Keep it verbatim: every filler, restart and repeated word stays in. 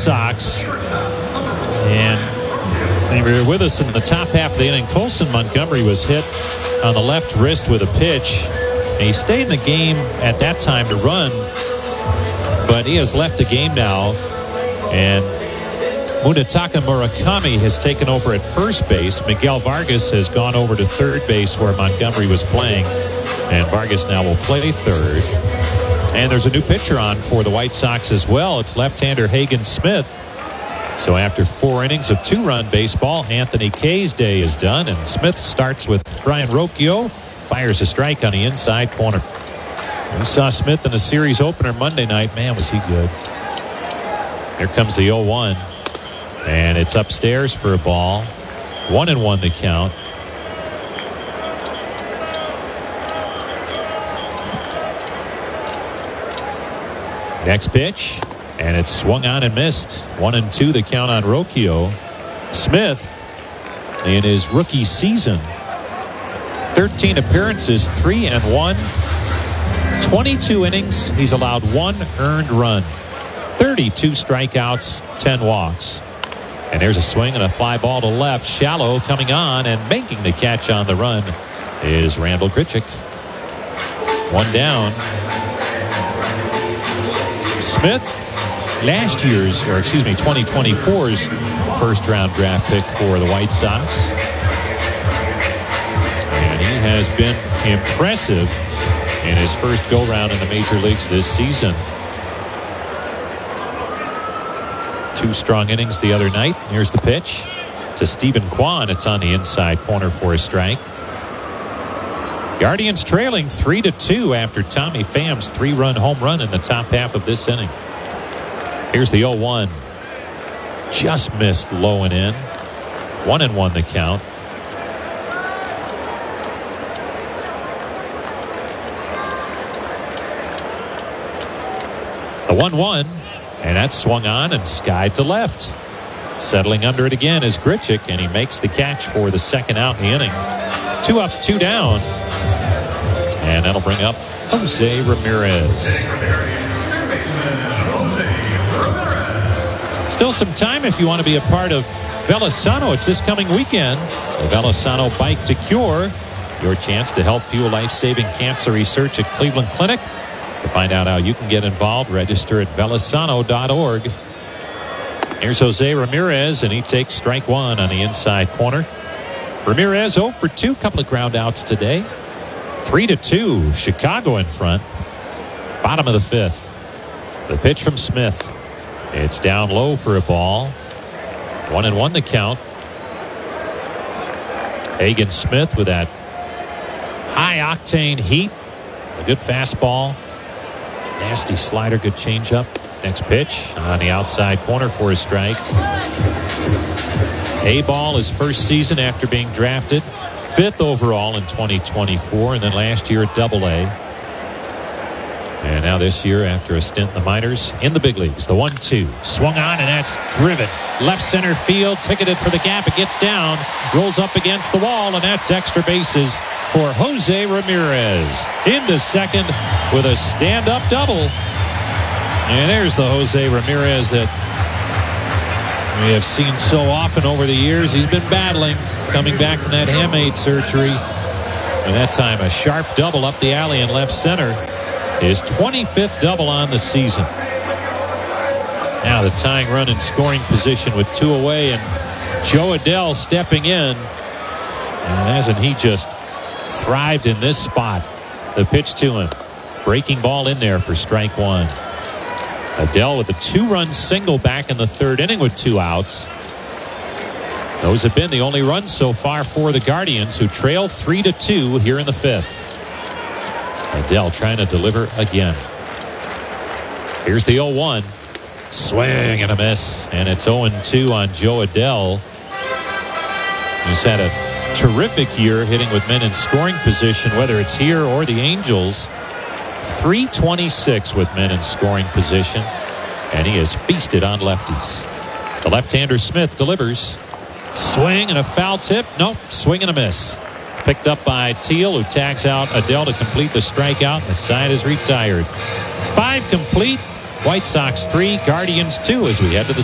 Sox. And they were with us in the top half of the inning. Colson Montgomery was hit on the left wrist with a pitch. And he stayed in the game at that time to run, but he has left the game now. And Munetaka Murakami has taken over at first base. Miguel Vargas has gone over to third base where Montgomery was playing. And Vargas now will play third. And there's a new pitcher on for the White Sox as well. It's left-hander Hagen Smith. So after four innings of two-run baseball, Anthony Kay's day is done. And Smith starts with Brian Rocchio. Fires a strike on the inside corner. We saw Smith in the series opener Monday night. Man, was he good. Here comes the oh one. And it's upstairs for a ball. One and one the count. Next pitch. And it's swung on and missed. One and two the count on Rocchio. Smith, in his rookie season, thirteen appearances, three and one. twenty-two innings. He's allowed one earned run. thirty-two strikeouts, ten walks. And there's a swing and a fly ball to left. Shallow coming on and making the catch on the run is Randal Grichuk. One down. Smith, last year's, or excuse me, twenty twenty-four's first round draft pick for the White Sox. And he has been impressive in his first go round in the major leagues this season. Two strong innings the other night. Here's the pitch to Stephen Kwan. It's on the inside corner for a strike. Guardians trailing three to two after Tommy Pham's three-run home run in the top half of this inning. Here's the oh one. Just missed low and in. One and one the count. The one one. And that's swung on and skied to left. Settling under it again is Grichuk, and he makes the catch for the second out in the inning. Two up, two down. And that'll bring up Jose Ramirez. Still some time if you want to be a part of Velasano. It's this coming weekend. The Velasano Bike to Cure. Your chance to help fuel life-saving cancer research at Cleveland Clinic. To find out how you can get involved, register at velasano dot org. Here's Jose Ramirez, and he takes strike one on the inside corner. Ramirez oh for two, couple of ground outs today. three to two, Chicago in front. Bottom of the fifth. The pitch from Smith. It's down low for a ball. One and one the count. Hagen Smith with that high-octane heat. A good fastball. Nasty slider, good changeup. Next pitch on the outside corner for a strike. A-ball his first season after being drafted. Fifth overall in twenty twenty-four, and then last year at Double A. And now this year after a stint in the minors in the big leagues. The one two. Swung on, and that's driven. Left center field, ticketed for the gap. It gets down, rolls up against the wall, and that's extra bases for Jose Ramirez. Into second with a stand-up double. And there's the Jose Ramirez that we have seen so often over the years. He's been battling, coming back from that hamate surgery. And that time a sharp double up the alley in left center. His twenty-fifth double on the season. Now the tying run in scoring position with two away, and Joe Adell stepping in. And hasn't he just thrived in this spot? The pitch to him. Breaking ball in there for strike one. Adell with a two-run single back in the third inning with two outs. Those have been the only runs so far for the Guardians, who trail three to two here in the fifth. Adell trying to deliver again. Here's the oh one. Swing and a miss. And it's oh and two on Joe Adell, who's had a terrific year hitting with men in scoring position, whether it's here or the Angels. three twenty-six with men in scoring position, and he has feasted on lefties. The left-hander Smith delivers. Swing and a foul tip. Nope, swing and a miss. Picked up by Teal, who tags out Adell to complete the strikeout. The side is retired. Five complete. White Sox three, Guardians two as we head to the